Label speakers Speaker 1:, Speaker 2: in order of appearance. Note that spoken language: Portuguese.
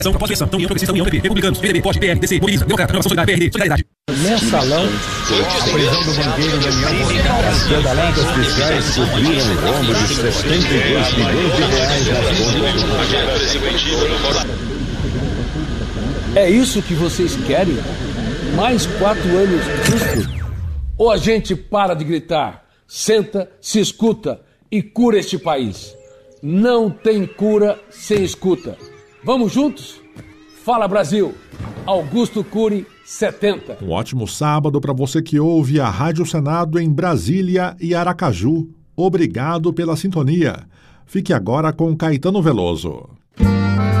Speaker 1: Pós-eleição, União Progressista, União PP, Republicanos, PDB, POT, PL, DC, Mobilista, Democrata, Renovação Solidária, PRD, Solidariedade.
Speaker 2: Mensalão, a prisão do banqueiro Daniel. As pedaladas fiscais cobriram o rombo de 72 milhões de reais nas contas. É isso que vocês querem? Mais 4 anos disso? Ou a gente para de gritar, senta, se escuta e cura este país? Não tem cura sem escuta. Vamos juntos? Fala Brasil! Augusto Cury, 70.
Speaker 3: Um ótimo sábado para você que ouve a Rádio Senado em Brasília e Aracaju. Obrigado pela sintonia. Fique agora com Caetano Veloso.